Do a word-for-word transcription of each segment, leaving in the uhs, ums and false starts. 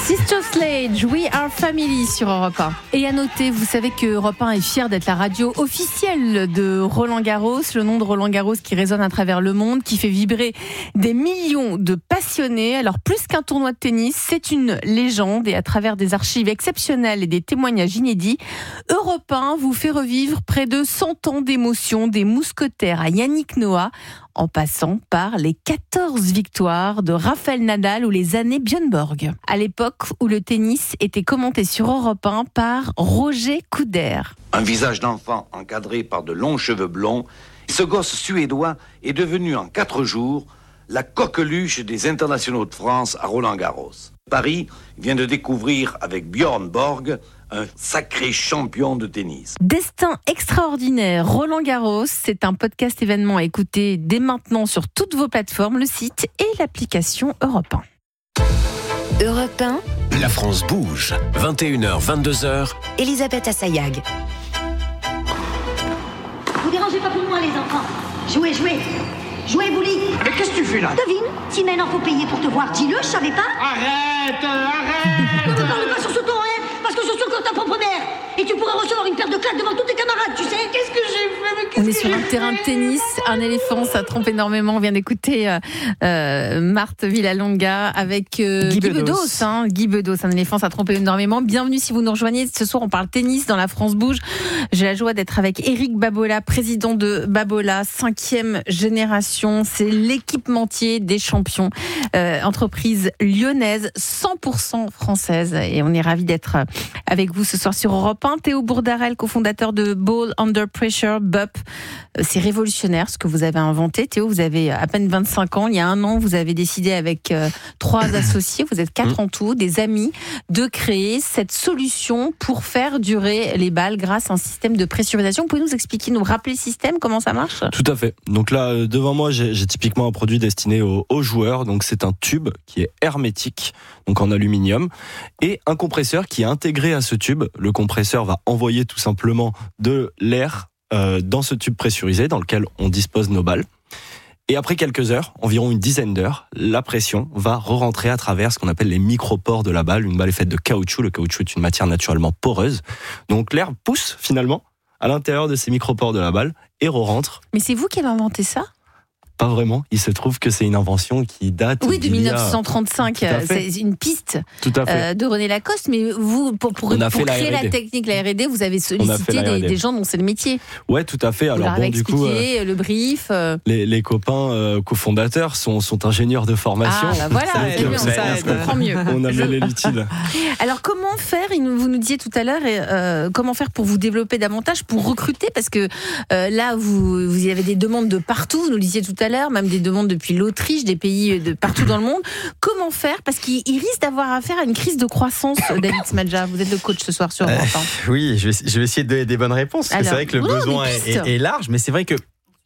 Sister Sledge, We Are Family sur Europe un. Et à noter, vous savez que Europe un est fier d'être la radio officielle de Roland Garros, le nom de Roland Garros qui résonne à travers le monde, qui fait vibrer des millions de passionnés. Alors plus qu'un tournoi de tennis, c'est une légende et à travers des archives exceptionnelles et des témoignages inédits, Europe un vous fait revivre près de cent ans d'émotions des mousquetaires à Yannick Noah, en passant par les quatorze victoires de Rafael Nadal ou les années Björn Borg. À l'époque où le tennis était commenté sur Europe un par Roger Couder. Un visage d'enfant encadré par de longs cheveux blonds, ce gosse suédois est devenu en quatre jours la coqueluche des internationaux de France à Roland-Garros. Paris vient de découvrir avec Björn Borg un sacré champion de tennis. Destin extraordinaire, Roland Garros, c'est un podcast événement à écouter dès maintenant sur toutes vos plateformes, le site et l'application Europe un. Europe un, La France bouge, vingt et une heures, vingt-deux heures. Elisabeth Assayag. Vous dérangez pas plus loin les enfants. Jouez, jouez. Jouez, Bouli. Mais qu'est-ce que tu fais là? Devine, si maintenant faut payer pour te voir, dis-le, je savais pas. Arrête, arrête. Ne me parle pas sur ce ton, hein, parce que je suis encore ta propre mère. Et tu pourrais recevoir une paire de claques devant tous tes camarades, tu sais. Qu'est-ce que j'ai fait? Mais qu'est-ce On est que sur j'ai un fait terrain de tennis, un éléphant, ça trompe énormément. On vient d'écouter euh, euh, Marthe Villalonga avec euh, Guy, Guy Bedos. Bedos hein, Guy Bedos, un éléphant, ça trompe énormément. Bienvenue si vous nous rejoignez. Ce soir, on parle tennis dans La France bouge. J'ai la joie d'être avec Éric Babola, président de Babola, cinquième génération. C'est l'équipementier des champions. Euh, entreprise lyonnaise, cent pour cent française. Et on est ravis d'être avec vous ce soir sur Europe un. Théo Bourdarel, cofondateur de Ball Under Pressure, B U P. C'est révolutionnaire ce que vous avez inventé. Théo, vous avez à peine vingt-cinq ans. Il y a un an, vous avez décidé avec euh, trois associés, vous êtes quatre en tout, des amis, de créer cette solution pour faire durer les balles grâce à un système de pressurisation. Vous pouvez nous expliquer, nous rappeler le système, comment ça marche ? Tout à fait. Donc là, devant moi, j'ai, j'ai typiquement un produit destiné aux, aux joueurs. Donc c'est un tube qui est hermétique, donc en aluminium, et un compresseur qui est intégré à ce tube. Le compresseur va envoyer tout simplement de l'air euh, dans ce tube pressurisé dans lequel on dispose nos balles. Et après quelques heures, environ une dizaine d'heures, la pression va re-rentrer à travers ce qu'on appelle les micropores de la balle. Une balle est faite de caoutchouc. Le caoutchouc est une matière naturellement poreuse. Donc l'air pousse finalement à l'intérieur de ces micropores de la balle et re-rentre. Mais c'est vous qui avez inventé ça ? Pas vraiment. Il se trouve que c'est une invention qui date. Oui, de dix-neuf cent trente-cinq. C'est une piste Tout à fait. Euh, de René Lacoste. Mais vous, pour, pour, pour créer la, la technique, la R et D, vous avez sollicité des, des gens dont c'est le métier. Ouais, tout à fait. Vous Alors leur bon, avez du coup, euh, le brief. Euh... Les, les copains euh, cofondateurs sont, sont ingénieurs de formation. Ah, bah voilà, c'est bien, ça, ça, je comprends mieux. On a mêlé l'utile. Alors, comment faire, vous nous disiez tout à l'heure, euh, comment faire pour vous développer davantage, pour recruter, parce que euh, là, vous, vous avez des demandes de partout, vous nous le disiez tout à l'heure, même des demandes depuis l'Autriche, des pays de partout dans le monde. Comment faire ? Parce qu'il risque d'avoir affaire à une crise de croissance, David Smadja. Vous êtes le coach ce soir sur Europe un. Euh, oui, je vais, je vais essayer de donner des bonnes réponses. Parce Alors, que c'est vrai que le oh, besoin est, est, est large, mais c'est vrai que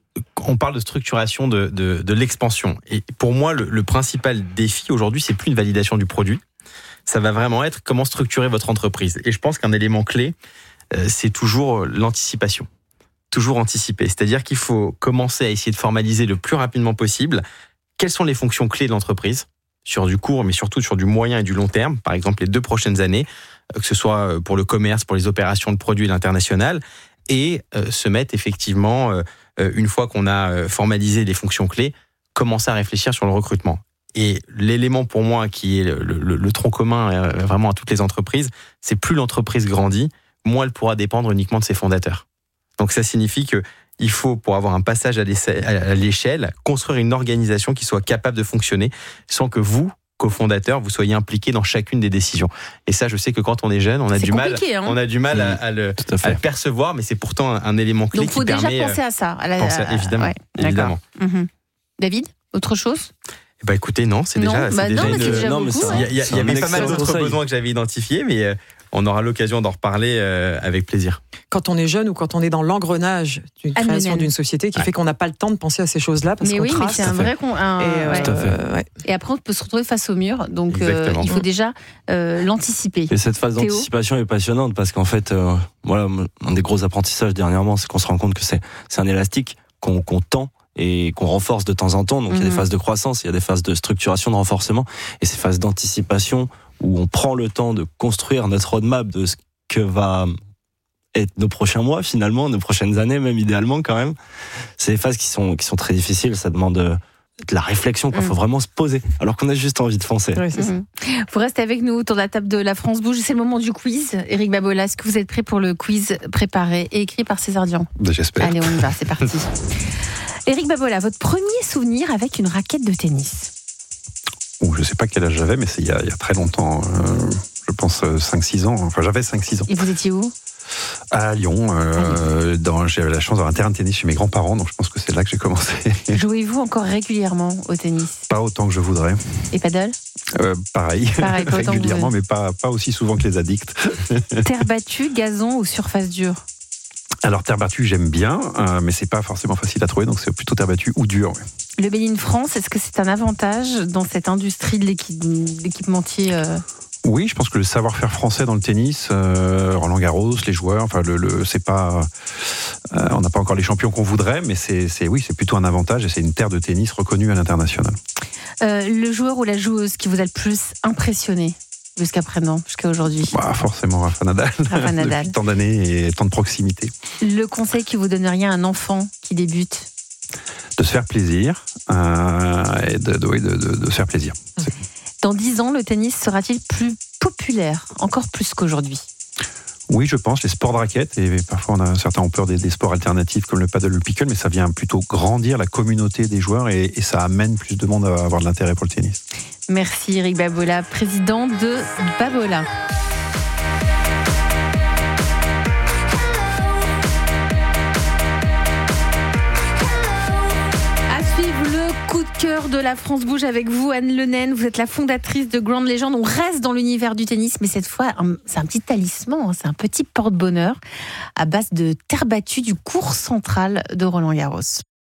on parle de structuration de, de, de l'expansion. Et pour moi, le, le principal défi aujourd'hui, c'est plus une validation du produit. Ça va vraiment être comment structurer votre entreprise. Et je pense qu'un élément clé, euh, c'est toujours l'anticipation. Toujours anticiper. C'est-à-dire qu'il faut commencer à essayer de formaliser le plus rapidement possible quelles sont les fonctions clés de l'entreprise sur du court, mais surtout sur du moyen et du long terme, par exemple les deux prochaines années, que ce soit pour le commerce, pour les opérations de produits et l'international, et euh, se mettre effectivement, euh, une fois qu'on a formalisé les fonctions clés, commencer à réfléchir sur le recrutement. Et l'élément pour moi qui est le, le, le tronc commun euh, vraiment à toutes les entreprises, c'est plus l'entreprise grandit, moins elle pourra dépendre uniquement de ses fondateurs. Donc ça signifie que il faut, pour avoir un passage à l'échelle, construire une organisation qui soit capable de fonctionner sans que vous, cofondateurs, vous soyez impliqués dans chacune des décisions. Et ça, je sais que quand on est jeune, on a, du mal, hein. on a du mal à, à, le, à, à le percevoir, mais c'est pourtant un, un élément clé. Donc il faut qui déjà permet, penser à ça. À la, penser, évidemment. Ouais, évidemment. Mmh. David, autre chose ? Bah écoutez, non, c'est non, déjà, bah c'est déjà non, une... mais c'est déjà non, beaucoup. Il y, y, y avait pas mal d'autres conseil. besoins que j'avais identifiés, mais euh, on aura l'occasion d'en reparler euh, avec plaisir. Quand on est jeune ou quand on est dans l'engrenage d'une ah, création d'une société qui ouais. fait qu'on n'a pas le temps de penser à ces choses-là parce mais qu'on oui, trace. Mais c'est un vrai con, un, et, ouais. euh, ouais. et après on peut se retrouver face au mur, donc euh, il faut déjà euh, l'anticiper. Et cette phase Théo d'anticipation est passionnante parce qu'en fait, euh, voilà, un des gros apprentissages dernièrement, c'est qu'on se rend compte que c'est, c'est un élastique qu'on, qu'on tend et qu'on renforce de temps en temps. Donc, mmh. il y a des phases de croissance, il y a des phases de structuration, de renforcement. Et ces phases d'anticipation où on prend le temps de construire notre roadmap de ce que va être nos prochains mois finalement, nos prochaines années même idéalement quand même. C'est des phases qui sont qui sont très difficiles, ça demande de la réflexion, il mmh. faut vraiment se poser, alors qu'on a juste envie de foncer. Oui, c'est mmh. ça. Vous restez avec nous autour de la table de la France Bouge, c'est le moment du quiz. Éric Babola, est-ce que vous êtes prêt pour le quiz préparé et écrit par César Dian ? Ben, j'espère. Allez, on y va, c'est parti. Éric Babola, votre premier souvenir avec une raquette de tennis ? Oh, je ne sais pas quel âge j'avais, mais c'est il y a, il y a très longtemps, euh, je pense cinq six ans, enfin j'avais cinq six ans. Et vous étiez où ? À Lyon, euh, dans, j'ai eu la chance d'avoir un terrain de tennis chez mes grands-parents, donc je pense que c'est là que j'ai commencé. Jouez-vous encore régulièrement au tennis ? Pas autant que je voudrais. Et paddle ? euh, Pareil, pareil pas régulièrement, mais pas, pas aussi souvent que les addicts. Terre battue, gazon ou surface dure ? Alors terre battue, j'aime bien, euh, mais c'est pas forcément facile à trouver, donc c'est plutôt terre battue ou dure. Ouais. Le Made in France, est-ce que c'est un avantage dans cette industrie de l'équipe, l'équipementier euh... Oui, je pense que le savoir-faire français dans le tennis, euh, Roland Garros, les joueurs, enfin, le, le, c'est pas, euh, on n'a pas encore les champions qu'on voudrait, mais c'est, c'est, oui, c'est plutôt un avantage et c'est une terre de tennis reconnue à l'international. Euh, le joueur ou la joueuse qui vous a le plus impressionné jusqu'à présent, jusqu'à aujourd'hui ? Bah, forcément Rafa Nadal. Rafa Nadal. Depuis tant d'années et tant de proximité. Le conseil que vous donneriez à un enfant qui débute ? De se faire plaisir euh, et de, de, de, de, de se faire plaisir. C'est... Dans dix ans, le tennis sera-t-il plus populaire, encore plus qu'aujourd'hui ? Oui, je pense, les sports de raquettes, et parfois on a, certains ont peur des, des sports alternatifs comme le paddle ou le pickle, mais ça vient plutôt grandir la communauté des joueurs et, et ça amène plus de monde à avoir de l'intérêt pour le tennis. Merci Éric Babola, président de Babola. Cœur de la France Bouge avec vous, Anne Lenaine. Vous êtes la fondatrice de Grand Legend. On reste dans l'univers du tennis, mais cette fois, c'est un petit talisman, c'est un petit porte-bonheur à base de terre battue du court central de Roland-Garros.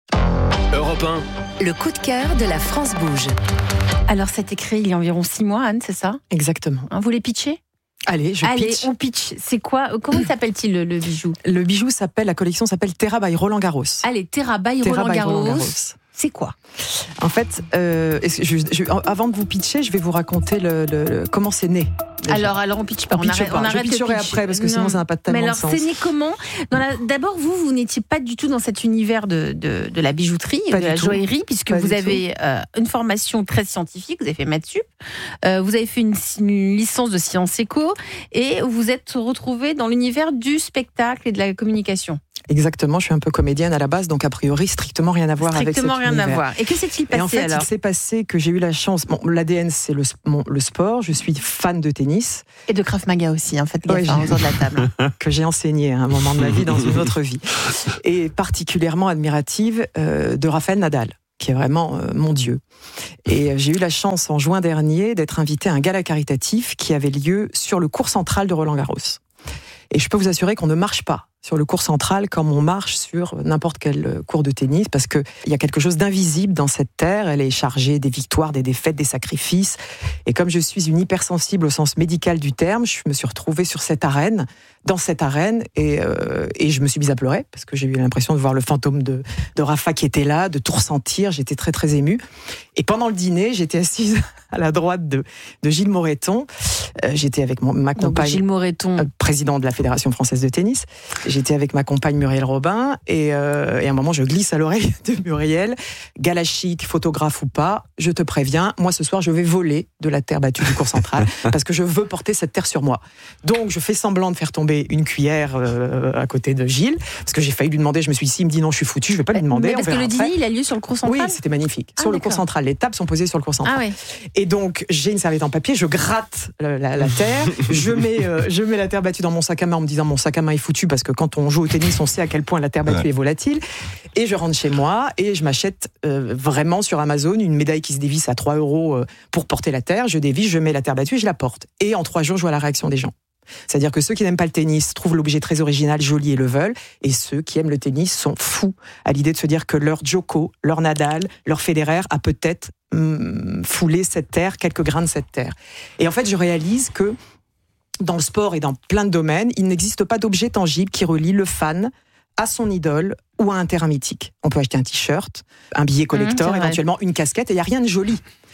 Europe un. Le coup de cœur de la France Bouge. Alors, c'est écrit il y a environ six mois, Anne, c'est ça ? Exactement. Hein, vous les pitchez ? Allez, je Allez, pitch. on pitch. C'est quoi ? Comment s'appelle-t-il le, le bijou ? Le bijou s'appelle, la collection s'appelle Terra by Roland Garros. Allez, Terra by Terra Roland by Garros. Roland Garros. C'est quoi ? En fait, euh, je, je, avant de vous pitcher, je vais vous raconter le, le, le, comment c'est né. Déjà. Alors, alors on pitche pas. On, on, arrête, pas. on arrête je pitcherai le pitch. après parce que non. sinon ça n'a pas tellement de sens. Mais alors, c'est né comment ? Dans la... D'abord, vous, vous n'étiez pas du tout dans cet univers de, de, de la bijouterie, pas de la tout. joaillerie, puisque pas vous avez euh, une formation très scientifique. Vous avez fait maths sup, euh, vous avez fait une, une licence de sciences éco, et vous êtes retrouvé dans l'univers du spectacle et de la communication. Exactement, je suis un peu comédienne à la base, donc a priori strictement rien à voir avec cet Strictement rien univers. à voir. Et que s'est-il passé alors ? Et en fait, alors il s'est passé que j'ai eu la chance. Bon, l'A D N, c'est le, mon, le sport. Je suis fan de tennis. Et de Krav Maga aussi, en fait, les ouais, gars, autour de la table. Que j'ai enseigné à un moment de ma vie dans une autre vie. Et particulièrement admirative euh, de Rafael Nadal, qui est vraiment euh, mon dieu. Et euh, j'ai eu la chance en juin dernier d'être invitée à un gala caritatif qui avait lieu sur le court central de Roland-Garros. Et je peux vous assurer qu'on ne marche pas sur le court central comme on marche sur n'importe quel court de tennis, parce qu'il y a quelque chose d'invisible dans cette terre. Elle est chargée des victoires, des défaites, des sacrifices. Et comme je suis une hypersensible au sens médical du terme, je me suis retrouvée sur cette arène, dans cette arène, et, euh, et je me suis mise à pleurer, parce que j'ai eu l'impression de voir le fantôme de, de Rafa qui était là, de tout ressentir. J'étais très très émue. Et pendant le dîner, j'étais assise à la droite de, de Gilles Moreton. Euh, j'étais avec mon, ma compagne... Donc, Gilles Moreton. Euh, président de la Fédération française de tennis. J'étais avec ma compagne Muriel Robin, et, euh, et à un moment, je glisse à l'oreille de Muriel. Gala chic, photographe ou pas, je te préviens, moi ce soir, je vais voler de la terre battue du court central, parce que je veux porter cette terre sur moi. Donc, je fais semblant de faire tomber une cuillère euh, à côté de Gilles, parce que j'ai failli lui demander, je me suis dit, s'il me dit non, je suis foutu, je vais pas lui demander. Mais parce que le dîner, il a lieu sur le court central. Oui, c'était magnifique. Ah, sur d'accord. le court central, les tables sont posées sur le court central. Ah, ouais. Et donc, j'ai une serviette en papier, je gratte la, la, la terre, je mets, euh, je mets la terre battue dans mon sac à main en me disant, mon sac à main est foutu, parce que quand on joue au tennis, on sait à quel point la terre battue ouais. est volatile. Et je rentre chez moi et je m'achète euh, vraiment sur Amazon une médaille qui se dévisse à trois euros euh, pour porter la terre. Je dévisse, je mets la terre battue et je la porte. Et en trois jours, je vois la réaction des gens. C'est-à-dire que ceux qui n'aiment pas le tennis trouvent l'objet très original, joli et le veulent. Et ceux qui aiment le tennis sont fous à l'idée de se dire que leur Djoko, leur Nadal, leur Federer a peut-être hum, foulé cette terre, quelques grains de cette terre. Et en fait, je réalise que dans le sport et dans plein de domaines, il n'existe pas d'objet tangible qui relie le fan à son idole ou à un terrain mythique. On peut acheter un t-shirt, un billet collector, mmh, éventuellement une casquette, et il n'y a rien de joli.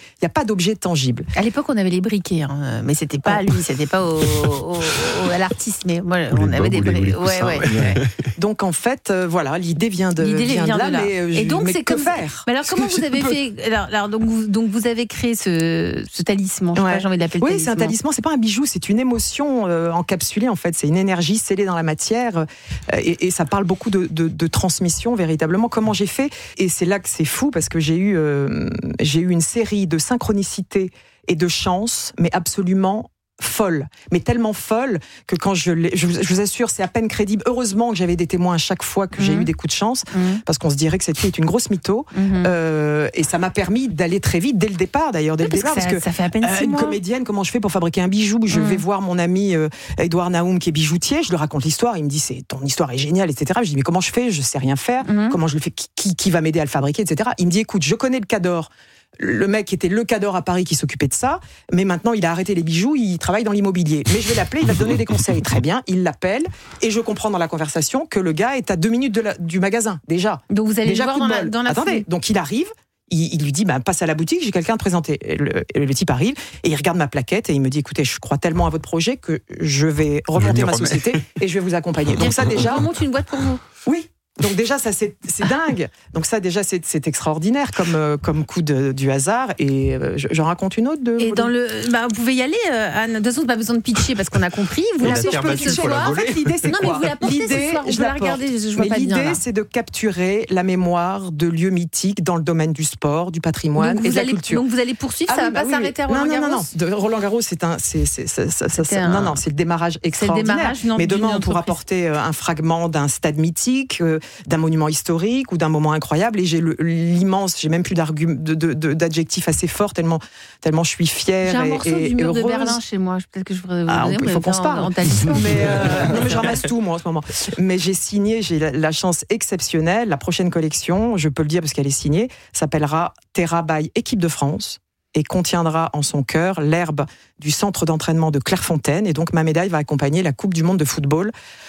Il n'y a pas d'objet tangible. À l'époque, on avait les briquets, hein, mais c'était pas à lui, c'était pas au, au, au, à l'artiste, mais moi, on avait des briquets. Ouais, ouais, ouais. Donc en fait, euh, voilà, l'idée vient de, l'idée vient vient de là, de là. Mais, euh, et donc mais c'est que comme faire. Mais alors comment vous avez fait alors, alors donc vous donc vous avez créé ce, ce talisman. Je sais ouais. pas, j'ai envie de l'appeler. Oui, talisman. c'est un talisman. C'est pas un bijou, c'est une émotion euh, encapsulée en fait. C'est une énergie scellée dans la matière euh, et, et ça parle beaucoup de, de, de transmission véritablement. Comment j'ai fait? Et c'est là que c'est fou parce que j'ai eu euh, j'ai eu une série de synchronicités et de chances, mais absolument folle, mais tellement folle que quand je l'ai, je, je vous assure, c'est à peine crédible. Heureusement que j'avais des témoins à chaque fois que mmh. j'ai eu des coups de chance, mmh. parce qu'on se dirait que cette fille est une grosse mytho, mmh. euh, et ça m'a permis d'aller très vite dès le départ. D'ailleurs, dès oui, le départ, parce que, parce que ça fait à peine six euh, une mois. comédienne, comment je fais pour fabriquer un bijou? Je mmh. vais voir mon ami euh, Edouard Naoum qui est bijoutier, je lui raconte l'histoire, il me dit c'est ton histoire est géniale, et cetera. Je dis mais comment je fais? Je sais rien faire. Mmh. Comment je le fais? Qui, qui, qui va m'aider à le fabriquer, et cetera. Il me dit écoute, je connais le Cador. Le mec était le cador à Paris qui s'occupait de ça, mais maintenant il a arrêté les bijoux, il travaille dans l'immobilier. Mais je vais l'appeler, il va te donner des conseils. Très bien, il l'appelle et je comprends dans la conversation que le gars est à deux minutes de la, du magasin déjà. Donc vous allez déjà le voir dans la, dans la Attendez, foulée. Donc il arrive, il, il lui dit bah, passe à la boutique, j'ai quelqu'un à te présenter. Et le, et le type arrive et il regarde ma plaquette et il me dit écoutez, je crois tellement à votre projet que je vais remonter je ma remets. société et je vais vous accompagner. Donc ça déjà. On remonte une boîte pour vous. Oui. Donc déjà, ça c'est, c'est dingue. Donc ça déjà, c'est, c'est extraordinaire comme, euh, comme coup de, du hasard. Et euh, j'en raconte une autre. De, et de... dans le, bah, vous pouvez y aller, euh, Anne. De toute façon, pas besoin de pitcher parce qu'on a compris. Vous la portez ce soir. En fait, l'idée c'est non, quoi? mais vous la portez l'idée, ce soir. On je peut la, la regarder. Je, je vois mais pas l'idée, bien, c'est de capturer la mémoire de lieux mythiques dans le domaine du sport, du patrimoine donc et de allez, la culture. Donc vous allez poursuivre. Ah, ça oui, va bah pas oui, s'arrêter oui. à Roland Garros. Non, non, non. De Roland Garros, c'est un, c'est, c'est, c'est, ça, ça, ça, un... non, non, c'est le démarrage extraordinaire. Le démarrage, non, mais demain, on pourra porter un fragment d'un stade mythique, d'un monument historique ou d'un moment incroyable. Et j'ai le, l'immense, j'ai même plus d'arguments, de, de, de, d'adjectifs assez forts tellement, tellement je suis fière. J'ai un et, morceau et, du mur heureuse. de Berlin chez moi. Peut-être que je voudrais vous ah, donner. Il faut qu'on se parle. En, en talisman. mais, euh, non, mais je ramasse tout moi en ce moment. Mais j'ai signé, j'ai la, la chance exceptionnelle. La prochaine collection, je peux le dire parce qu'elle est signée, s'appellera Terra by Équipe de France et contiendra en son cœur l'herbe du centre d'entraînement de Clairefontaine. Et donc ma médaille va accompagner la Coupe du Monde de football.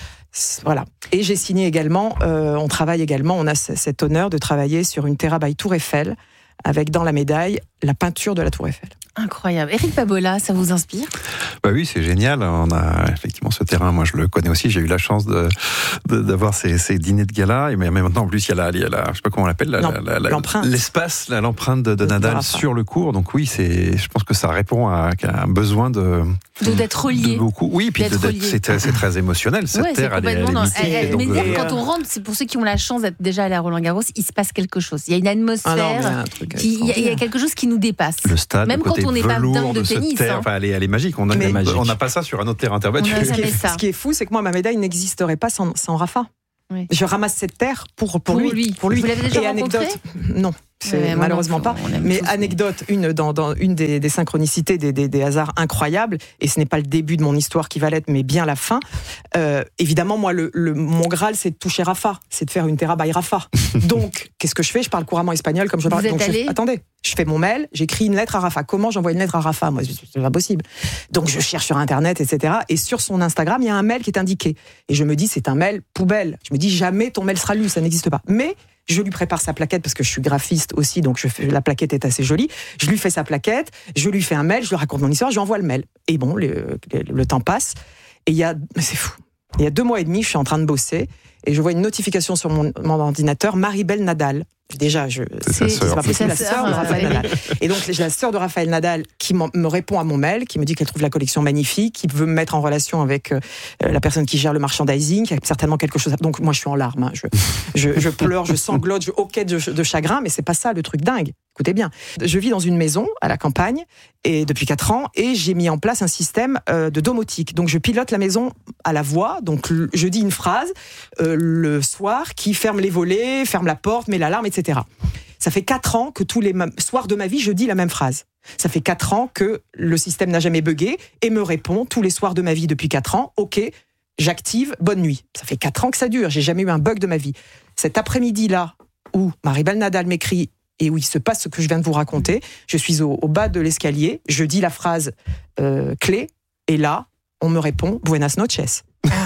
Voilà. Et j'ai signé également, euh, on travaille également, on a c- cet honneur de travailler sur une Terra by Tour Eiffel, avec dans la médaille la peinture de la Tour Eiffel. Incroyable. Éric Pabola, ça vous inspire? Bah oui, c'est génial. On a effectivement ce terrain. Moi, je le connais aussi. J'ai eu la chance de, de d'avoir ces, ces dîners de gala. Et mais maintenant, en plus, il y a la, il y a la, je sais pas comment on l'appelle, la, la, la, la, l'empreinte. l'espace, la, l'empreinte de, de Nadal sur le court. Donc oui, c'est, je pense que ça répond à, à un besoin de, de d'être relié. De beaucoup. Oui, puis d'être de, d'être, c'est, c'est très émotionnel. Cette ouais, terre, elle est, elle est mythique. Elle, elle, mais donc, dire, euh... quand on rentre, c'est pour ceux qui ont la chance d'être déjà allés à Roland Garros, il se passe quelque chose. Il y a une atmosphère. Ah non, un truc qui, il, y a, il y a quelque chose qui nous dépasse. Le stade, même le côté quand on n'est pas dingue de de tennis. Terre, hein. enfin, elle, est, elle est magique. On n'a pas ça sur un autre terrain terre battue. Ce, ce qui est fou, c'est que moi, ma médaille n'existerait pas sans, sans Rafa. Oui. Je ramasse cette terre pour, pour, pour lui, lui. Pour lui. Vous l'avez déjà Et rencontré? Anecdote, non. C'est ouais, malheureusement pas. Mais tous, anecdote, une, dans, dans une des, des synchronicités, des, des, des hasards incroyables, et ce n'est pas le début de mon histoire qui va l'être, mais bien la fin. Euh, évidemment, moi, le, le, mon Graal, c'est de toucher Rafa, c'est de faire une Terra by Rafa. Donc, qu'est-ce que je fais? Je parle couramment espagnol, comme je parle. Donc, je, attendez, je fais mon mail, j'écris une lettre à Rafa. Comment j'envoie une lettre à Rafa? Moi, c'est pas possible. Donc, je cherche sur Internet, et cetera. Et sur son Instagram, il y a un mail qui est indiqué. Et je me dis, c'est un mail poubelle. Je me dis, jamais ton mail sera lu, ça n'existe pas. Mais je lui prépare sa plaquette parce que je suis graphiste aussi, donc je fais, la plaquette est assez jolie. Je lui fais sa plaquette, je lui fais un mail, je lui raconte mon histoire, je lui envoie le mail. Et bon, le, le, le temps passe. Et il y a, c'est fou. Il y a deux mois et demi, je suis en train de bosser et je vois une notification sur mon, mon ordinateur, Maribel Nadal. Déjà, je, c'est, c'est, c'est pas possible, la sœur de Raphaël euh, Nadal. Et donc, j'ai la sœur de Raphaël Nadal qui me répond à mon mail, qui me dit qu'elle trouve la collection magnifique, qui veut me mettre en relation avec euh, la personne qui gère le merchandising, qui a certainement quelque chose à... Donc, moi, je suis en larmes. Hein. Je, je, je pleure, je sanglote, je hoquette de, de chagrin, mais c'est pas ça le truc dingue. Écoutez bien, je vis dans une maison à la campagne et depuis quatre ans et j'ai mis en place un système euh, de domotique. Donc je pilote la maison à la voix. Donc je dis une phrase euh, le soir qui ferme les volets, ferme la porte, met l'alarme, et cetera. Ça fait quatre ans que tous les ma- soirs de ma vie je dis la même phrase. Ça fait quatre ans que le système n'a jamais bugué et me répond tous les soirs de ma vie depuis quatre ans. Ok, j'active, bonne nuit. Ça fait quatre ans que ça dure. J'ai jamais eu un bug de ma vie. Cet après-midi-là où Maribel Nadal m'écrit et où il se passe ce que je viens de vous raconter. Je suis au, au bas de l'escalier, je dis la phrase euh, clé, et là, on me répond « Buenas noches ».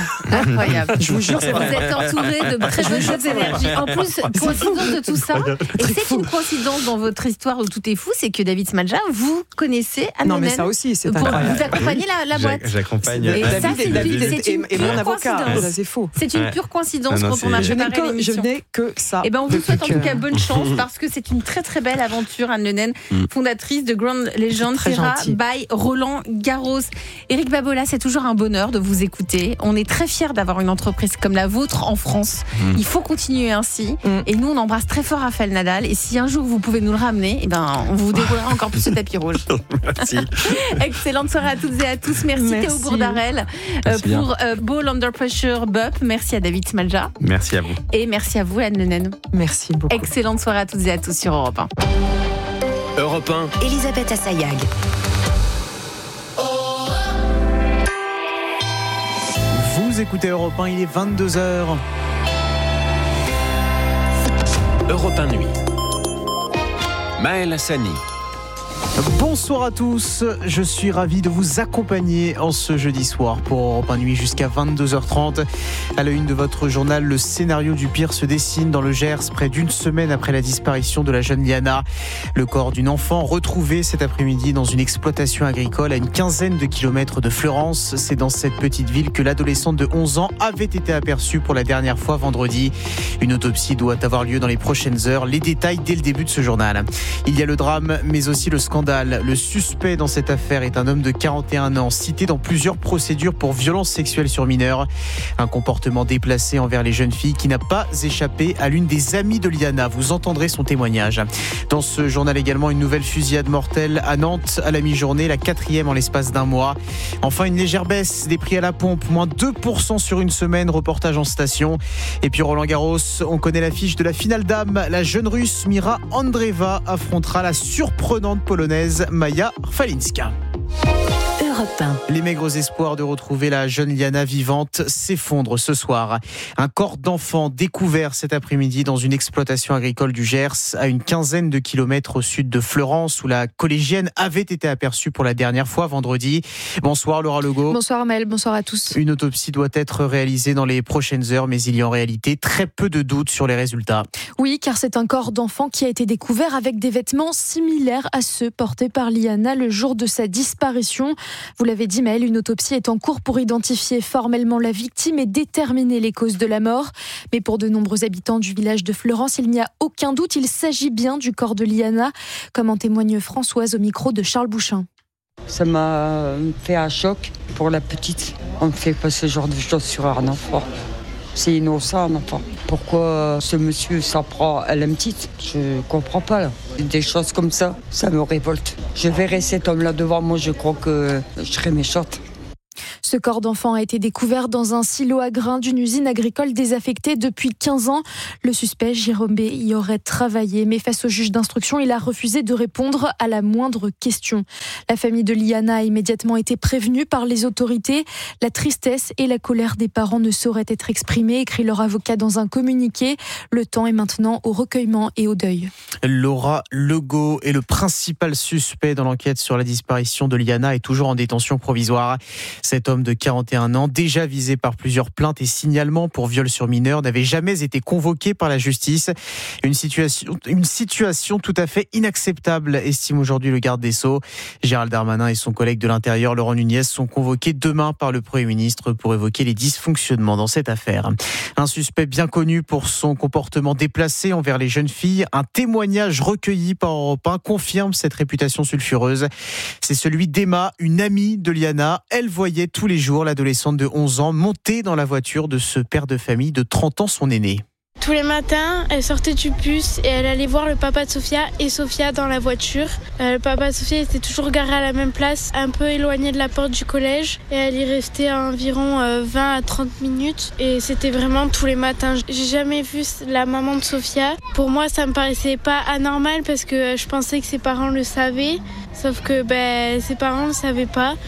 Incroyable. Je vous jure, c'est Vous vrai. êtes entouré de très bonnes choses énergies. En plus, coïncidence de tout ça, et c'est une coïncidence dans votre histoire où tout est fou, c'est que David Smadja, vous connaissez Anne Non, mais Nennen ça aussi, c'est pour incroyable. vous accompagner la, la boîte. J'accompagne. Et ça, David, c'est une- David c'est est, une est, est mon pure avocat, coïncidence. ça c'est faux. C'est une Ouais. pure coïncidence Non, non, quand on a c'est- Je n'ai préparé que, je l'émission. n'ai que ça. Eh ben, on vous souhaite en depuis tout que- cas bonne chance parce que c'est une très très belle aventure, Anne Nennen, fondatrice de Grand Legend Très Terra gentil. by Roland Garros. Éric Babola, c'est toujours un bonheur de vous écouter. On est très fiers d'avoir une entreprise comme la vôtre en France. Il faut continuer ainsi. Mm. Et nous, on embrasse très fort Raphaël Nadal. Et si un jour vous pouvez nous le ramener, eh ben, on vous déroulera encore plus ce tapis rouge. Merci. Excellente soirée à toutes et à tous. Merci, Merci. Théo Bourdarel euh, Merci bien. pour euh, Ball Under Pressure Bup. Merci à David Smadja. Merci à vous. Et merci à vous, Anne Nennen. Merci beaucoup. Excellente soirée à toutes et à tous sur Europe un. Europe un, Elisabeth Assayag. Vous écoutez Europe un, il est vingt-deux heures. Europe un Nuit. Maël Hassani. Bonsoir à tous, je suis ravi de vous accompagner en ce jeudi soir pour Europe un Nuit jusqu'à vingt-deux heures trente. À la une de votre journal, le scénario du pire se dessine dans le Gers près d'une semaine après la disparition de la jeune Liana. Le corps d'une enfant retrouvé cet après-midi dans une exploitation agricole à une quinzaine de kilomètres de Fleurance. C'est dans cette petite ville que l'adolescente de onze ans avait été aperçue pour la dernière fois vendredi. Une autopsie doit avoir lieu dans les prochaines heures. Les détails dès le début de ce journal. Il y a le drame mais aussi le scandale. Le suspect dans cette affaire est un homme de quarante et un ans, cité dans plusieurs procédures pour violences sexuelles sur mineurs. Un comportement déplacé envers les jeunes filles qui n'a pas échappé à l'une des amies de Liana. Vous entendrez son témoignage. Dans ce journal également, une nouvelle fusillade mortelle à Nantes à la mi-journée, la quatrième en l'espace d'un mois. Enfin, une légère baisse des prix à la pompe, moins deux pour cent sur une semaine, reportage en station. Et puis Roland Garros, on connaît l'affiche de la finale dame. La jeune russe Mira Andreeva affrontera la surprenante polonaise Maja Falinska. Europe un. Les maigres espoirs de retrouver la jeune Liana vivante s'effondrent ce soir. Un corps d'enfant découvert cet après-midi dans une exploitation agricole du Gers, à une quinzaine de kilomètres au sud de Fleurance, où la collégienne avait été aperçue pour la dernière fois vendredi. Bonsoir Laura Legault. Bonsoir Mel, bonsoir à tous. Une autopsie doit être réalisée dans les prochaines heures, mais il y a en réalité très peu de doutes sur les résultats. Oui, car c'est un corps d'enfant qui a été découvert avec des vêtements similaires à ceux portés par Liana le jour de sa disparition. Vous l'avez dit Maëlle, une autopsie est en cours pour identifier formellement la victime et déterminer les causes de la mort. Mais pour de nombreux habitants du village de Fleurance, il n'y a aucun doute, il s'agit bien du corps de Liana, comme en témoigne Françoise au micro de Charles Bouchin. Ça m'a fait un choc pour la petite. On ne fait pas ce genre de choses sur un enfant. C'est innocent, un enfant. Pourquoi ce monsieur s'en prend à la petite ? Je ne comprends pas. Là. Des choses comme ça, ça me révolte. Je verrai cet homme-là devant moi, je crois que je serai méchante. Ce corps d'enfant a été découvert dans un silo à grains d'une usine agricole désaffectée depuis quinze ans. Le suspect, Jérôme B, y aurait travaillé, mais face au juge d'instruction, il a refusé de répondre à la moindre question. La famille de Liana a immédiatement été prévenue par les autorités. La tristesse et la colère des parents ne sauraient être exprimées, écrit leur avocat dans un communiqué. Le temps est maintenant au recueillement et au deuil. Laura Legault est le principal suspect dans l'enquête sur la disparition de Liana est toujours en détention provisoire. Cet homme de quarante et un ans, déjà visé par plusieurs plaintes et signalements pour viol sur mineur, n'avait jamais été convoqué par la justice. Une situation, une situation tout à fait inacceptable, estime aujourd'hui le garde des Sceaux. Gérald Darmanin et son collègue de l'Intérieur, Laurent Nunez, sont convoqués demain par le Premier ministre pour évoquer les dysfonctionnements dans cette affaire. Un suspect bien connu pour son comportement déplacé envers les jeunes filles. Un témoignage recueilli par Europe un confirme cette réputation sulfureuse. C'est celui d'Emma, une amie de Liana. Elle voyait tous les jours l'adolescente de onze ans monter dans la voiture de ce père de famille de trente ans, son aîné. Tous les matins, elle sortait du bus et elle allait voir le papa de Sophia et Sophia dans la voiture. Euh, le papa de Sophia était toujours garé à la même place, un peu éloigné de la porte du collège. Et elle y restait à environ euh, vingt à trente minutes. Et c'était vraiment tous les matins. J'ai jamais vu la maman de Sophia. Pour moi, ça me paraissait pas anormal parce que je pensais que ses parents le savaient. Sauf que ben, ses parents ne le savaient pas.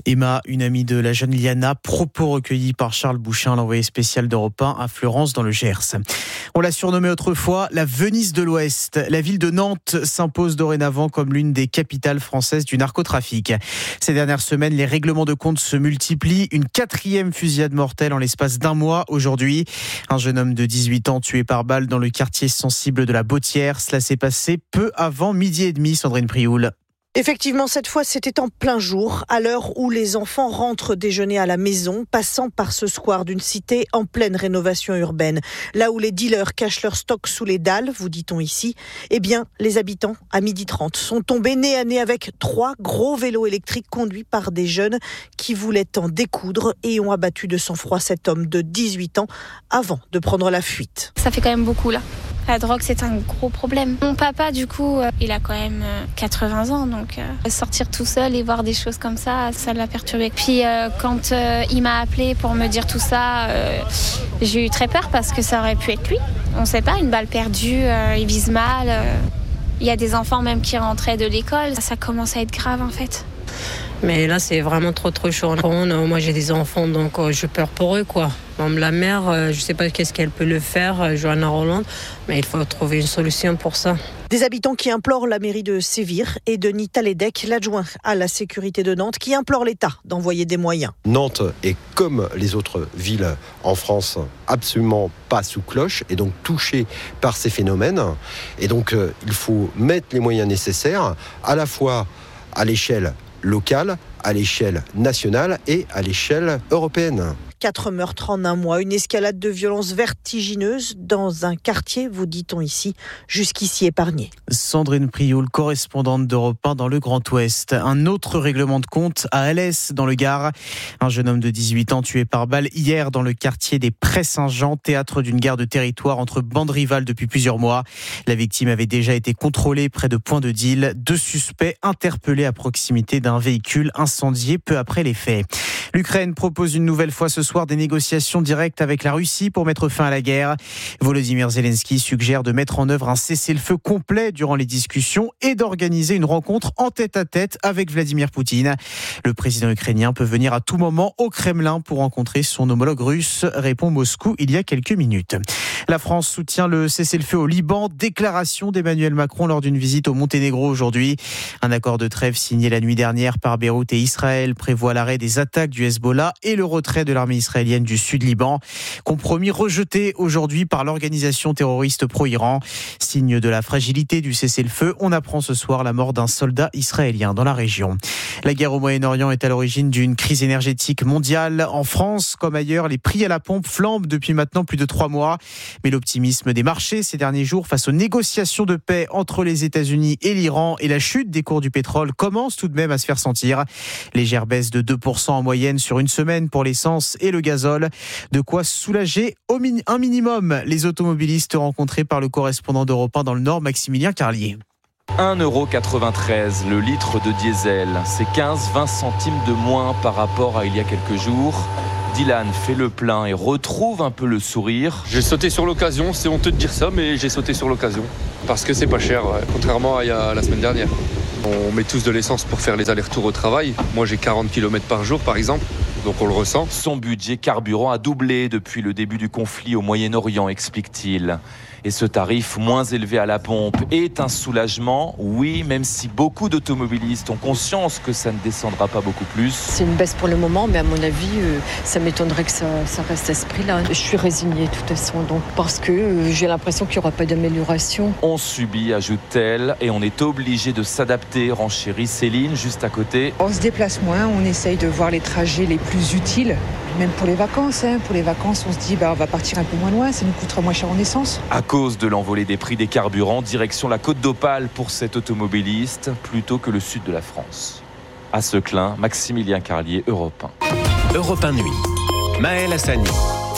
Emma, une amie de la jeune Liana, propos recueillis par Charles Bouchin, l'envoyé spécial d'Europe un à Fleurance dans le Gers. On l'a surnommée autrefois la Venise de l'Ouest. La ville de Nantes s'impose dorénavant comme l'une des capitales françaises du narcotrafic. Ces dernières semaines, les règlements de compte se multiplient. Une quatrième fusillade mortelle en l'espace d'un mois aujourd'hui. Un jeune homme de dix-huit ans tué par balle dans le quartier sensible de la Bottière. Cela s'est passé peu avant midi et demi, Sandrine Prioul. Effectivement, cette fois, c'était en plein jour, à l'heure où les enfants rentrent déjeuner à la maison, passant par ce square d'une cité en pleine rénovation urbaine. Là où les dealers cachent leur stock sous les dalles, vous dit-on ici, eh bien, les habitants, à midi trente, sont tombés nez à nez avec trois gros vélos électriques conduits par des jeunes qui voulaient en découdre et ont abattu de sang-froid cet homme de dix-huit ans avant de prendre la fuite. Ça fait quand même beaucoup, là. La drogue, c'est un gros problème. Mon papa, du coup, euh, il a quand même euh, quatre-vingts ans, donc euh, sortir tout seul et voir des choses comme ça, ça l'a perturbé. Puis euh, quand euh, il m'a appelé pour me dire tout ça, euh, j'ai eu très peur parce que ça aurait pu être lui. On ne sait pas, une balle perdue, euh, il vise mal. Euh, il y a des enfants même qui rentraient de l'école. Ça commence à être grave, en fait. Mais là, c'est vraiment trop, trop chaud. Moi, j'ai des enfants, donc euh, je peur pour eux, quoi. Même la mère, euh, je ne sais pas qu'est-ce qu'elle peut le faire, euh, Johanna Roland, mais il faut trouver une solution pour ça. Des habitants qui implorent la mairie de sévir et Denis Taledec, l'adjoint à la sécurité de Nantes, qui implore l'État d'envoyer des moyens. Nantes est, comme les autres villes en France, absolument pas sous cloche et donc touchée par ces phénomènes. Et donc, euh, il faut mettre les moyens nécessaires, à la fois à l'échelle locale, à l'échelle nationale et à l'échelle européenne. Quatre meurtres en un mois, une escalade de violence vertigineuse dans un quartier, vous dit-on ici, jusqu'ici épargné. Sandrine Prioul, correspondante d'Europe un dans le Grand Ouest. Un autre règlement de compte à Alès, dans le Gard. Un jeune homme de dix-huit ans tué par balle hier dans le quartier des Prés-Saint-Jean, théâtre d'une guerre de territoire entre bandes rivales depuis plusieurs mois. La victime avait déjà été contrôlée près de points de deal. Deux suspects interpellés à proximité d'un véhicule incendié peu après les faits. L'Ukraine propose une nouvelle fois ce soir des négociations directes avec la Russie pour mettre fin à la guerre. Volodymyr Zelensky suggère de mettre en œuvre un cessez-le-feu complet durant les discussions et d'organiser une rencontre en tête-à-tête avec Vladimir Poutine. Le président ukrainien peut venir à tout moment au Kremlin pour rencontrer son homologue russe, répond Moscou il y a quelques minutes. La France soutient le cessez-le-feu au Liban. Déclaration d'Emmanuel Macron lors d'une visite au Monténégro aujourd'hui. Un accord de trêve signé la nuit dernière par Beyrouth et Israël prévoit l'arrêt des attaques du Hezbollah et le retrait de l'armée israélienne du Sud-Liban. Compromis rejeté aujourd'hui par l'organisation terroriste pro-Iran. Signe de la fragilité du cessez-le-feu, on apprend ce soir la mort d'un soldat israélien dans la région. La guerre au Moyen-Orient est à l'origine d'une crise énergétique mondiale. En France, comme ailleurs, les prix à la pompe flambent depuis maintenant plus de trois mois. Mais l'optimisme des marchés ces derniers jours face aux négociations de paix entre les États-Unis et l'Iran et la chute des cours du pétrole commence tout de même à se faire sentir. Légère baisse de deux pour cent en moyenne sur une semaine pour l'essence et le gazole. De quoi soulager au min- un minimum les automobilistes rencontrés par le correspondant d'Europe un dans le Nord, Maximilien Carlier. un euro quatre-vingt-treize le litre de diesel, c'est quinze à vingt centimes de moins par rapport à il y a quelques jours. Dylan fait le plein et retrouve un peu le sourire. J'ai sauté sur l'occasion, c'est honteux de dire ça, mais j'ai sauté sur l'occasion. Parce que c'est pas cher, contrairement à, il y a la semaine dernière. On met tous de l'essence pour faire les allers-retours au travail. Moi j'ai quarante kilomètres par jour par exemple, donc on le ressent. Son budget carburant a doublé depuis le début du conflit au Moyen-Orient, explique-t-il. Et ce tarif moins élevé à la pompe est un soulagement, oui, même si beaucoup d'automobilistes ont conscience que ça ne descendra pas beaucoup plus. C'est une baisse pour le moment, mais à mon avis, euh, ça m'étonnerait que ça, ça reste à ce prix-là. Je suis résignée de toute façon, donc, parce que euh, j'ai l'impression qu'il n'y aura pas d'amélioration. On subit, ajoute-t-elle, et on est obligé de s'adapter, renchérit Céline, juste à côté. On se déplace moins, on essaye de voir les trajets les plus utiles, même pour les vacances. Hein. Pour les vacances, on se dit, bah, on va partir un peu moins loin, ça nous coûtera moins cher en essence. À cause de l'envolée des prix des carburants, direction la Côte d'Opale pour cet automobiliste, plutôt que le sud de la France. À Seclin, Maximilien Carlier, Europe un. Europe un Nuit. Maël Hassani.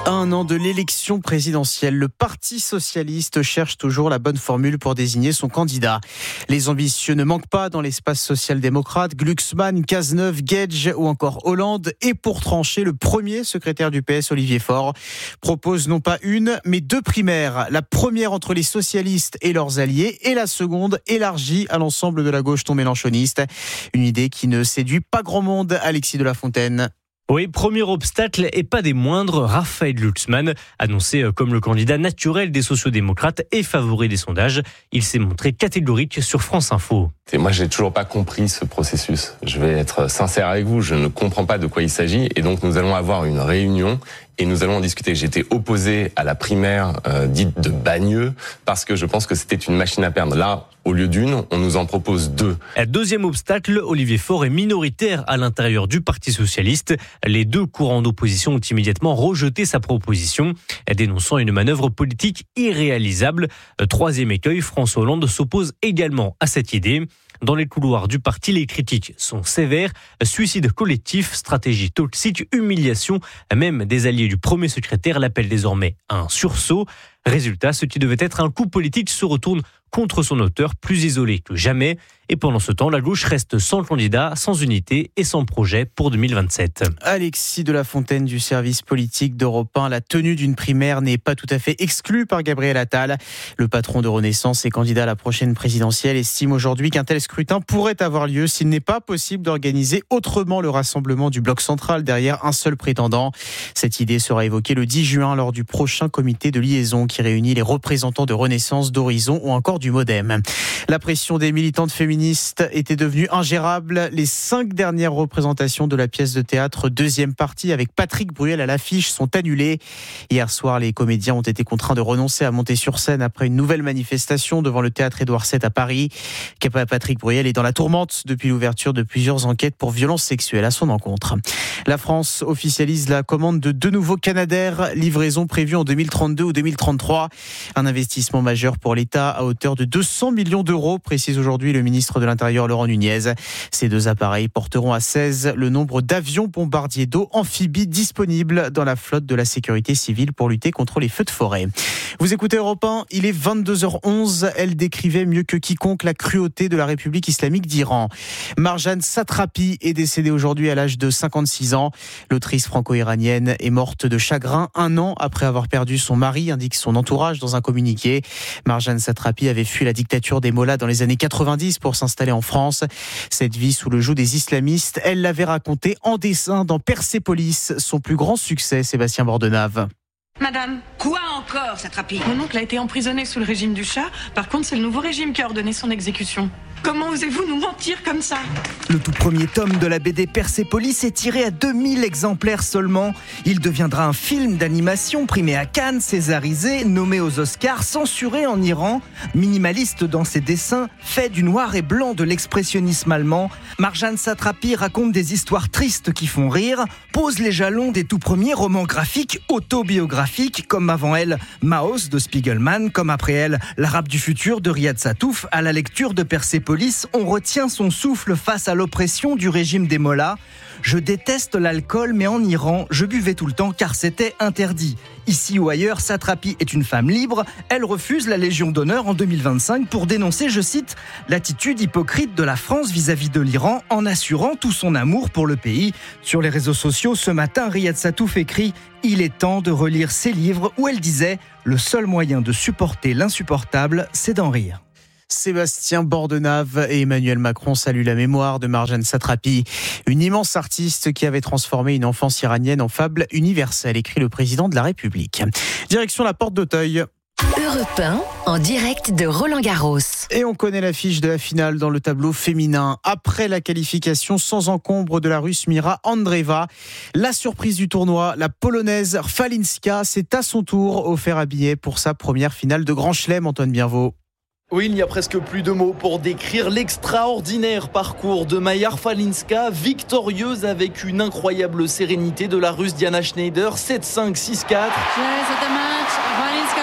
À un an de l'élection présidentielle, le Parti socialiste cherche toujours la bonne formule pour désigner son candidat. Les ambitieux ne manquent pas dans l'espace social-démocrate. Glucksmann, Cazeneuve, Gage ou encore Hollande. Et pour trancher, le premier secrétaire du P S, Olivier Faure, propose non pas une, mais deux primaires. La première entre les socialistes et leurs alliés et la seconde élargie à l'ensemble de la gauche non mélenchoniste. Une idée qui ne séduit pas grand monde, Alexis de la Fontaine. Oui, premier obstacle et pas des moindres, Raphaël Glucksmann, annoncé comme le candidat naturel des sociodémocrates et favori des sondages. Il s'est montré catégorique sur France Info. Et moi, j'ai toujours pas compris ce processus. Je vais être sincère avec vous, je ne comprends pas de quoi il s'agit. Et donc, nous allons avoir une réunion et nous allons en discuter. J'étais opposé à la primaire euh, dite de Bagneux parce que je pense que c'était une machine à perdre. Là, au lieu d'une, on nous en propose deux. Deuxième obstacle, Olivier Faure est minoritaire à l'intérieur du Parti socialiste. Les deux courants d'opposition ont immédiatement rejeté sa proposition, dénonçant une manœuvre politique irréalisable. Troisième écueil, François Hollande s'oppose également à cette idée. Dans les couloirs du parti, les critiques sont sévères. Suicide collectif, stratégie toxique, humiliation. Même des alliés du premier secrétaire l'appellent désormais un sursaut. Résultat, ce qui devait être un coup politique se retourne contre son auteur, plus isolé que jamais. Et pendant ce temps, la gauche reste sans candidat, sans unité et sans projet pour deux mille vingt-sept. Alexis de la Fontaine du service politique d'Europe un. La tenue d'une primaire n'est pas tout à fait exclue par Gabriel Attal. Le patron de Renaissance et candidat à la prochaine présidentielle estime aujourd'hui qu'un tel scrutin pourrait avoir lieu s'il n'est pas possible d'organiser autrement le rassemblement du bloc central derrière un seul prétendant. Cette idée sera évoquée le dix juin lors du prochain comité de liaison qui réunit les représentants de Renaissance, d'Horizon ou encore du Modem. La pression des militantes féministes était devenue ingérable. Les cinq dernières représentations de la pièce de théâtre deuxième partie avec Patrick Bruel à l'affiche sont annulées. Hier soir, les comédiens ont été contraints de renoncer à monter sur scène après une nouvelle manifestation devant le théâtre Édouard sept à Paris. Patrick Bruel est dans la tourmente depuis l'ouverture de plusieurs enquêtes pour violences sexuelles à son encontre. La France officialise la commande de deux nouveaux Canadair, livraison prévue en deux mille trente-deux ou deux mille trente-trois. Un investissement majeur pour l'État à hauteur de deux cents millions d'euros, précise aujourd'hui le ministre de l'Intérieur Laurent Nunez. Ces deux appareils porteront à seize le nombre d'avions bombardiers d'eau amphibies disponibles dans la flotte de la sécurité civile pour lutter contre les feux de forêt. Vous écoutez Europe un, il est vingt-deux heures onze. Elle décrivait mieux que quiconque la cruauté de la République islamique d'Iran. Marjane Satrapi est décédée aujourd'hui à l'âge de cinquante-six ans. L'autrice franco-iranienne est morte de chagrin un an après avoir perdu son mari, indique son entourage dans un communiqué. Marjane Satrapi avait fui la dictature des mollahs dans les années quatre-vingt-dix pour s'installer en France. Cette vie sous le joug des islamistes, elle l'avait racontée en dessin dans Persépolis, son plus grand succès, Sébastien Bordenave. Madame, quoi encore, Satrapi ? Mon oncle a été emprisonné sous le régime du Shah. Par contre, c'est le nouveau régime qui a ordonné son exécution. Comment osez-vous nous mentir comme ça ? Le tout premier tome de la B D Persépolis est tiré à deux mille exemplaires seulement. Il deviendra un film d'animation primé à Cannes, césarisé, nommé aux Oscars, censuré en Iran. Minimaliste dans ses dessins, fait du noir et blanc de l'expressionnisme allemand, Marjane Satrapi raconte des histoires tristes qui font rire, pose les jalons des tout premiers romans graphiques autobiographiques, comme avant elle Maos de Spiegelman, comme après elle L'Arabe du futur de Riyad Satouf. À la lecture de Persépolis, on retient son souffle face à l'oppression du régime des mollahs. Je déteste l'alcool, mais en Iran, je buvais tout le temps car c'était interdit. Ici ou ailleurs, Satrapi est une femme libre. Elle refuse la Légion d'honneur en deux mille vingt-cinq pour dénoncer, je cite, l'attitude hypocrite de la France vis-à-vis de l'Iran en assurant tout son amour pour le pays. Sur les réseaux sociaux, ce matin, Riyad Satouf écrit « Il est temps de relire ses livres » où elle disait « Le seul moyen de supporter l'insupportable, c'est d'en rire ». Sébastien Bordenave et Emmanuel Macron saluent la mémoire de Marjane Satrapi, une immense artiste qui avait transformé une enfance iranienne en fable universelle, écrit le président de la République. Direction la porte d'Auteuil. Europe un, en direct de Roland-Garros. Et on connaît l'affiche de la finale dans le tableau féminin. Après la qualification sans encombre de la Russe Mira Andreeva, la surprise du tournoi, la Polonaise Rwalinska s'est à son tour offert à billet pour sa première finale de Grand Chelem, Antoine Bienvaux. Oui, il n'y a presque plus de mots pour décrire l'extraordinaire parcours de Maja Rwalinska, victorieuse avec une incroyable sérénité de la Russe Diana Schneider, sept cinq, six quatre.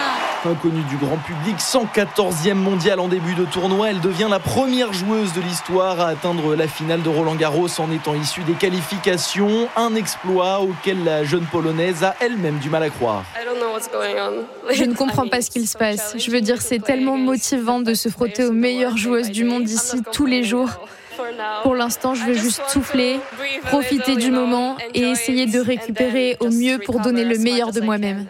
Inconnue du grand public, cent quatorzième mondiale en début de tournoi, elle devient la première joueuse de l'histoire à atteindre la finale de Roland-Garros en étant issue des qualifications. Un exploit auquel la jeune Polonaise a elle-même du mal à croire. Je ne comprends pas ce qu'il se passe. Je veux dire, c'est tellement motivant de se frotter aux meilleures joueuses du monde ici tous les jours. Pour l'instant, je veux juste souffler, profiter du moment et essayer de récupérer au mieux pour donner le meilleur de moi-même.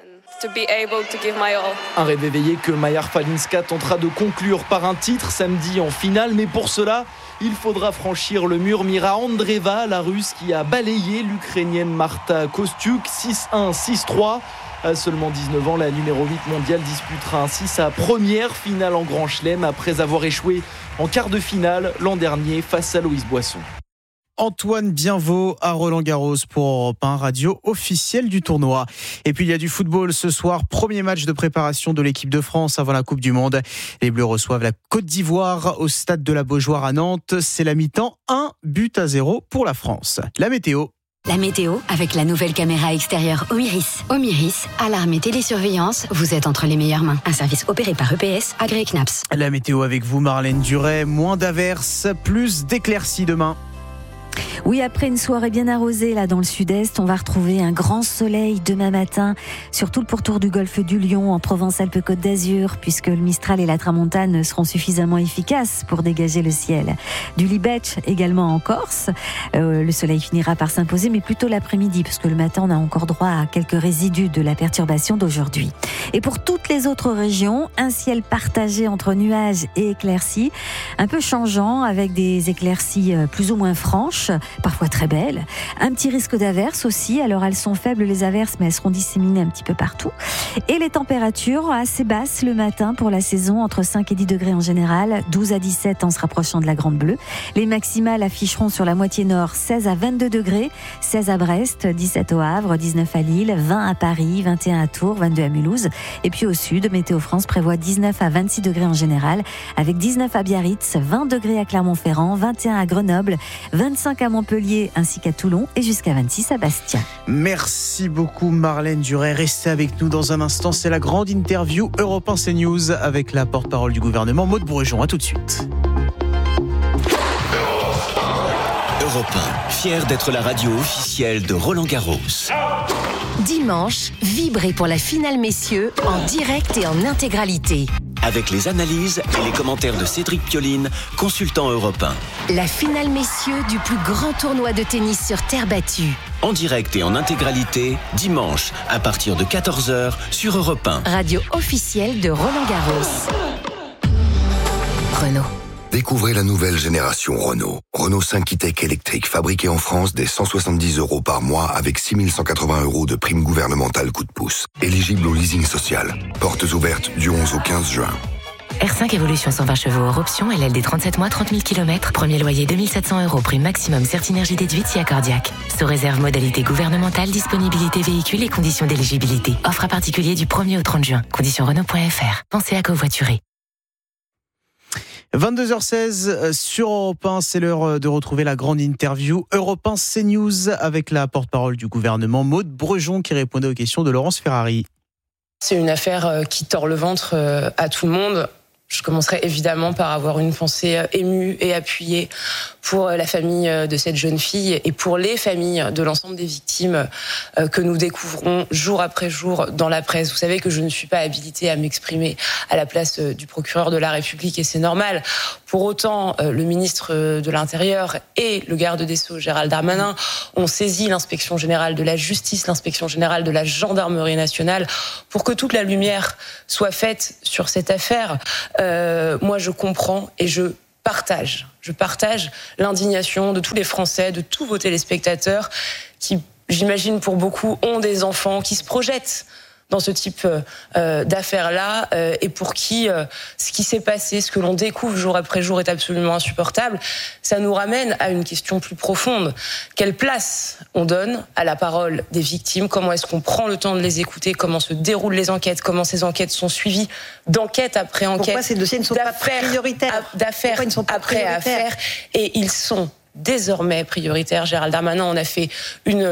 Un rêve éveillé que Maja Falinska tentera de conclure par un titre samedi en finale, mais pour cela, il faudra franchir le mur. Mira Andreeva, la Russe qui a balayé l'Ukrainienne Marta Kostyuk six un, six trois. À seulement dix-neuf ans, la numéro huit mondiale disputera ainsi sa première finale en Grand Chelem après avoir échoué en quart de finale l'an dernier face à Loïs Boisson. Antoine Bienvaux à Roland-Garros pour Europe un, radio officielle du tournoi. Et puis il y a du football ce soir, premier match de préparation de l'équipe de France avant la Coupe du Monde. Les Bleus reçoivent la Côte d'Ivoire au stade de la Beaujoire à Nantes. C'est la mi-temps, un but à zéro pour la France. La météo. La météo avec la nouvelle caméra extérieure Omiris. Omiris, alarme et télésurveillance, vous êtes entre les meilleures mains. Un service opéré par E P S, agréé C N A P S. La météo avec vous Marlène Duret, moins d'averses, plus d'éclaircies demain. Oui, après une soirée bien arrosée là dans le sud-est, on va retrouver un grand soleil demain matin, surtout le pourtour du golfe du Lion en Provence-Alpes-Côte d'Azur, puisque le Mistral et la Tramontane seront suffisamment efficaces pour dégager le ciel. Du Libetch également en Corse, euh, le soleil finira par s'imposer, mais plutôt l'après-midi, parce que le matin on a encore droit à quelques résidus de la perturbation d'aujourd'hui. Et pour toutes les autres régions, un ciel partagé entre nuages et éclaircies, un peu changeant avec des éclaircies plus ou moins franches, parfois très belles. Un petit risque d'averses aussi, alors elles sont faibles les averses, mais elles seront disséminées un petit peu partout. Et les températures assez basses le matin pour la saison, entre cinq et dix degrés en général, douze à dix-sept en se rapprochant de la Grande Bleue. Les maximales afficheront sur la moitié nord seize à vingt-deux degrés, seize à Brest, dix-sept au Havre, dix-neuf à Lille, vingt à Paris, vingt et un à Tours, vingt-deux à Mulhouse. Et puis au sud, Météo France prévoit dix-neuf à vingt-six degrés en général, avec dix-neuf à Biarritz, vingt degrés à Clermont-Ferrand, vingt et un à Grenoble, vingt-cinq à Montpellier ainsi qu'à Toulon et jusqu'à vingt-six à Bastia. Merci beaucoup Marlène Duret. Restez avec nous dans un instant. C'est la grande interview Europe un CNews avec la porte-parole du gouvernement Maud Bourréjon. À tout de suite. Europe un, fier d'être la radio officielle de Roland-Garros. Dimanche, vibrez pour la finale messieurs en direct et en intégralité. Avec les analyses et les commentaires de Cédric Pioline, consultant Europe un. La finale messieurs du plus grand tournoi de tennis sur terre battue. En direct et en intégralité, dimanche, à partir de quatorze heures sur Europe un. Radio officielle de Roland-Garros. Renault. Découvrez la nouvelle génération Renault. Renault cinq e-Tech électrique, fabriqué en France dès cent soixante-dix euros par mois avec six mille cent quatre-vingts euros de prime gouvernementale coup de pouce. Éligible au leasing social. Portes ouvertes du onze au quinze juin. R cinq Evolution cent vingt chevaux hors option, L L D trente-sept mois, trente mille kilomètres. Premier loyer deux mille sept cents euros, prime maximum Certinergie déduite si accordiaque. Sous réserve modalité gouvernementale, disponibilité véhicule et conditions d'éligibilité. Offre à particulier du premier au trente juin. Conditions Renault point F R. Pensez à covoiturer. vingt-deux heures seize sur Europe un, c'est l'heure de retrouver la grande interview Europe un CNews avec la porte-parole du gouvernement Maud Bourréjon qui répondait aux questions de Laurence Ferrari. C'est une affaire qui tord le ventre à tout le monde. Je commencerai évidemment par avoir une pensée émue et appuyée pour la famille de cette jeune fille et pour les familles de l'ensemble des victimes que nous découvrons jour après jour dans la presse. Vous savez que je ne suis pas habilitée à m'exprimer à la place du procureur de la République et c'est normal. Pour autant, le ministre de l'Intérieur et le garde des Sceaux, Gérald Darmanin, ont saisi l'inspection générale de la justice, l'inspection générale de la gendarmerie nationale pour que toute la lumière soit faite sur cette affaire. Euh, moi, je comprends et je partage. Je partage l'indignation de tous les Français, de tous vos téléspectateurs qui, j'imagine pour beaucoup, ont des enfants, qui se projettent dans ce type euh, d'affaires-là euh, et pour qui euh, ce qui s'est passé, ce que l'on découvre jour après jour est absolument insupportable. Ça nous ramène à une question plus profonde. Quelle place on donne à la parole des victimes? Comment est-ce qu'on prend le temps de les écouter? Comment se déroulent les enquêtes? Comment ces enquêtes sont suivies d'enquête après enquête? Pourquoi ces dossiers ne sont pas prioritaires? D'affaires après affaires. Et ils sont désormais prioritaires. Gérald Darmanin en a fait une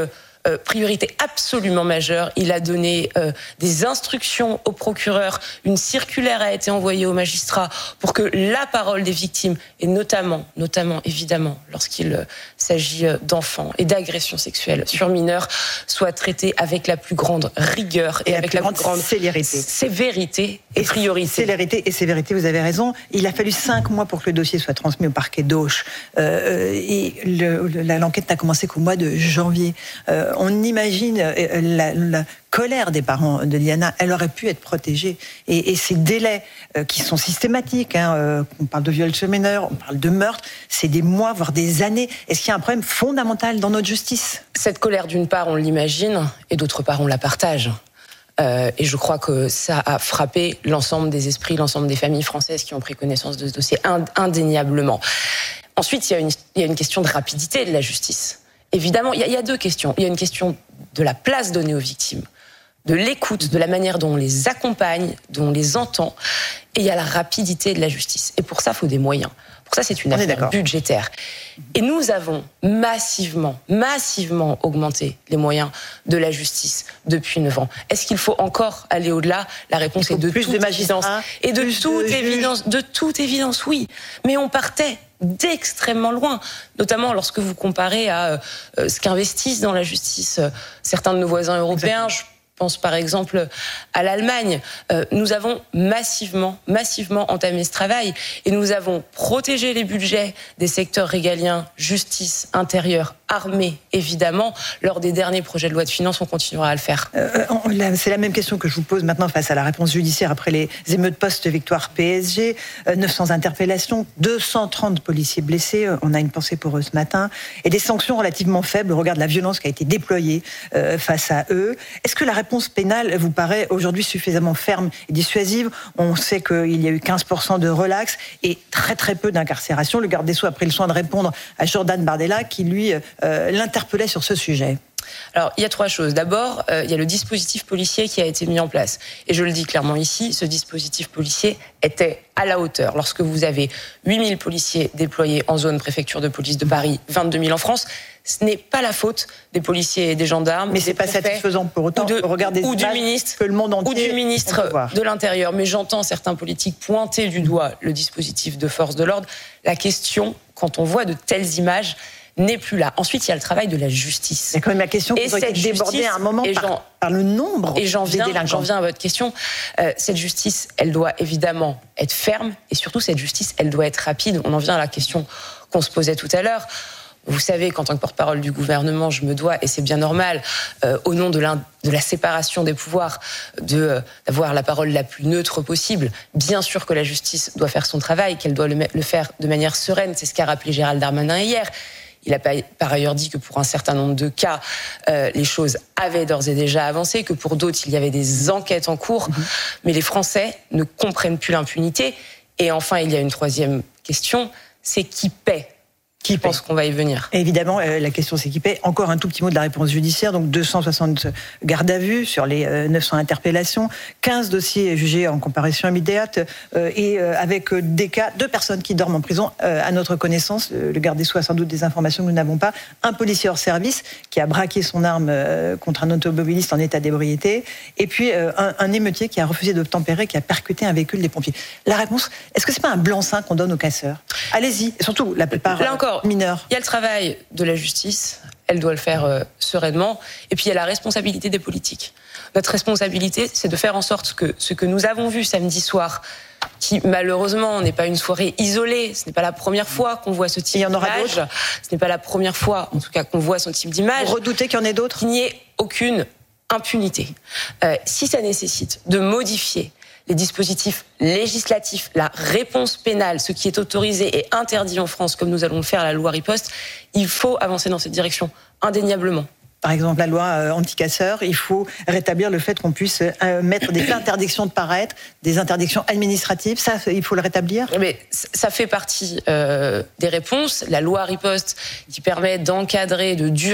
euh, priorité absolument majeure. Il a donné euh, des instructions au procureur, une circulaire a été envoyée aux magistrats pour que la parole des victimes, et notamment, notamment évidemment, lorsqu'il euh, s'agit euh, d'enfants et d'agressions sexuelles sur mineurs, soit traitée avec la plus grande rigueur et, et avec la, la plus grande célérité. sévérité et priorité. Célérité et sévérité, vous avez raison. Il a fallu cinq mois pour que le dossier soit transmis au parquet d'Auch. Euh, et le, le, l'enquête n'a commencé qu'au mois de janvier. Euh, on imagine euh, la, la colère des parents de Liana, elle aurait pu être protégée. Et, et ces délais euh, qui sont systématiques, hein, euh, on parle de viol sur mineur, on parle de meurtre, c'est des mois, voire des années. Est-ce qu'il y a un problème fondamental dans notre justice ? Cette colère, d'une part, on l'imagine, et d'autre part, on la partage. Euh, et je crois que ça a frappé l'ensemble des esprits, l'ensemble des familles françaises qui ont pris connaissance de ce dossier, indéniablement. Ensuite, il y a une, il y a une question de rapidité de la justice. Évidemment, il y a, il y a deux questions. Il y a une question de la place donnée aux victimes, de l'écoute, de la manière dont on les accompagne, dont on les entend, et il y a la rapidité de la justice. Et pour ça, il faut des moyens. Pour ça, c'est une affaire budgétaire. Et nous avons massivement, massivement augmenté les moyens de la justice depuis neuf ans. Est-ce qu'il faut encore aller au-delà ? La réponse est de plus toute de magistrats, évidence. Et de toute de évidence, de toute évidence, oui. Mais on partait d'extrêmement loin, notamment lorsque vous comparez à euh, ce qu'investissent dans la justice euh, certains de nos voisins européens. Je pense par exemple à l'Allemagne. Euh, nous avons massivement, massivement entamé ce travail et nous avons protégé les budgets des secteurs régaliens, justice, intérieur, armée, évidemment. Lors des derniers projets de loi de finances, on continuera à le faire. Euh, c'est la même question que je vous pose maintenant face à la réponse judiciaire après les émeutes post-victoire P S G. Euh, neuf cents interpellations, deux cent trente policiers blessés. On a une pensée pour eux ce matin. Et des sanctions relativement faibles au regard de la violence qui a été déployée euh, face à eux. Est-ce que la réponse pénale vous paraît aujourd'hui suffisamment ferme et dissuasive ? On sait qu'il y a eu quinze pour cent de relax et très très peu d'incarcération. Le garde des Sceaux a pris le soin de répondre à Jordan Bardella qui, lui, euh, l'interpellait sur ce sujet. Alors, il y a trois choses. D'abord, euh, il y a le dispositif policier qui a été mis en place. Et je le dis clairement ici, ce dispositif policier était à la hauteur. Lorsque vous avez huit mille policiers déployés en zone préfecture de police de Paris, vingt-deux mille en France, ce n'est pas la faute des policiers et des gendarmes. Mais c'est pas satisfaisant pour autant. Ou, de, Regardez ou du ministre, que le monde entier, ou du ministre de l'Intérieur. Mais j'entends certains politiques pointer du doigt le dispositif de force de l'ordre. La question, quand on voit de telles images, n'est plus là. Ensuite, il y a le travail de la justice. Il y a quand même la question qui doit être débordée à un moment par, par le nombre et j'en des viens, délinquants. J'en viens à votre question. Euh, cette justice, elle doit évidemment être ferme et surtout, cette justice, elle doit être rapide. On en vient à la question qu'on se posait tout à l'heure. Vous savez qu'en tant que porte-parole du gouvernement, je me dois, et c'est bien normal, euh, au nom de, de la séparation des pouvoirs, de, euh, d'avoir la parole la plus neutre possible. Bien sûr que la justice doit faire son travail, qu'elle doit le, le faire de manière sereine. C'est ce qu'a rappelé Gérald Darmanin hier. Il a par ailleurs dit que pour un certain nombre de cas, euh, les choses avaient d'ores et déjà avancé, que pour d'autres, il y avait des enquêtes en cours. Mmh. Mais les Français ne comprennent plus l'impunité. Et enfin, il y a une troisième question, c'est qui paie ? Qui pense qu'on va y venir ? Évidemment, euh, la question c'est qui paie. Encore un tout petit mot de la réponse judiciaire. Donc deux cent soixante gardes à vue sur les euh, neuf cents interpellations, quinze dossiers jugés en comparution immédiate euh, et euh, avec euh, des cas, deux personnes qui dorment en prison euh, à notre connaissance. Euh, le garde des Sceaux a sans doute des informations que nous n'avons pas. Un policier hors service qui a braqué son arme euh, contre un automobiliste en état d'ébriété. Et puis euh, un, un émeutier qui a refusé d'obtempérer, qui a percuté un véhicule des pompiers. La réponse, est-ce que c'est pas un blanc-seing qu'on donne aux casseurs ? Allez-y, et surtout la plupart Là encore, mineurs. Il y a le travail de la justice, elle doit le faire euh, sereinement, et puis il y a la responsabilité des politiques. Notre responsabilité, c'est de faire en sorte que ce que nous avons vu samedi soir, qui malheureusement n'est pas une soirée isolée, ce n'est pas la première fois qu'on voit ce type d'image, ce n'est pas la première fois, en tout cas, qu'on voit ce type d'image. Vous redoutez qu'il y en ait d'autres ? Qu'il n'y ait aucune impunité. Euh, si ça nécessite de modifier les dispositifs législatifs, la réponse pénale, ce qui est autorisé et interdit en France, comme nous allons le faire à la loi Riposte, il faut avancer dans cette direction, indéniablement. Par exemple, la loi euh, anti-casseurs, il faut rétablir le fait qu'on puisse euh, mettre des interdictions de paraître, des interdictions administratives. Ça, il faut le rétablir. Mais ça fait partie euh, des réponses. La loi Riposte qui permet d'encadrer, de durcir